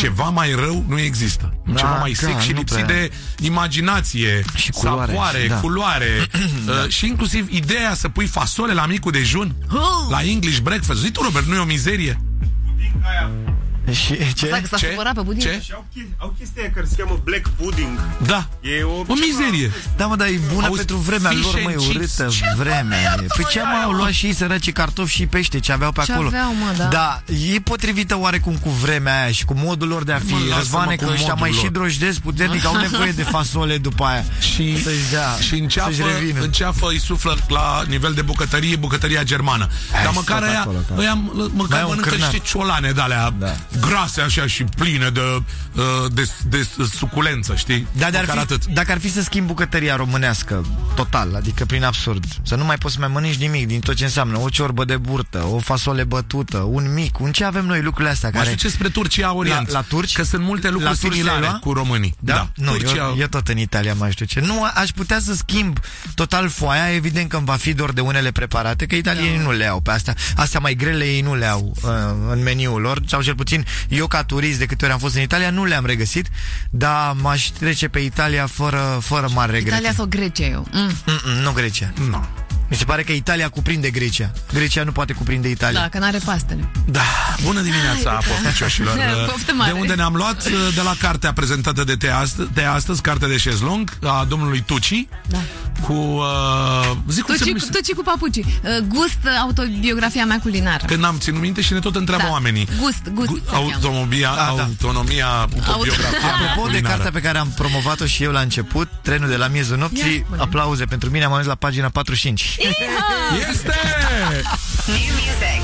Ceva mai rău nu există. Ceva mai sec și lipsit de imaginație, și culoare, culoare. Și inclusiv ideea să pui fasole la micul dejun, la English breakfast. Zi tu, Robert, nu e o mizerie? Și ce? S-a supărat pe budin. Ce? Au chestia care se cheamă black pudding. Da, e o mizerie. Da, mă, dar e bună pentru vremea lor, măi, urâtă vremea. Păi ce mai au luat și ei săraci cartofi și pește, ce aveau pe acolo. Aveau, mă, da. Da, e potrivită oarecum cu vremea aia și cu modul lor de a fi. Răzvane, că ăștia mai și drojdesc puternic, au nevoie de fasole după aia. Și înceafă, îi suflă la nivel de bucătăria germană. Dar măcar aia măcar mănâncă niște ciolane de-alea grase așa și pline de suculență, știi? Da, dacă ar fi să schimbi bucătăria românească total, adică prin absurd, să nu mai poți să mai mănânci nimic din tot ce înseamnă o ciorbă de burtă, o fasole bătută, un mic, un ce avem noi lucrurile astea care... Mă știu ce spre Turcia Orient, la turci? Că sunt multe lucruri similare cu românii. Da? Nu, eu tot în Italia mai știu ce. Nu, aș putea să schimb total foaia, evident că îmi va fi dor de unele preparate, că italienii nu le au pe astea. Astea mai grele ei nu le au în meniul lor, sau cel puțin eu ca turist de câte ori am fost în Italia nu le-am regăsit, dar m-aș trece pe Italia fără mare regrete. Italia sau Grecia eu? Nu Grecia. Nu. Mi se pare că Italia cuprinde Grecia. Grecia nu poate cuprinde Italia. Da, că n-are pastele. Da, bună dimineața, pofticioșilor. De unde ne-am luat? De la cartea prezentată de astăzi, cartea de șezlong a domnului Tucci. Da. Cu Tucci cu papuci. Gust, autobiografia mea culinară. Că n-am ținut minte și ne tot întreabă oamenii. Gust. Autonomia, autobiografia. Apropo de cartea pe care am promovat-o și eu la început, Trenul de la miezul nopții, aplauze pentru mine, am ajuns la pagina 45. Este! New music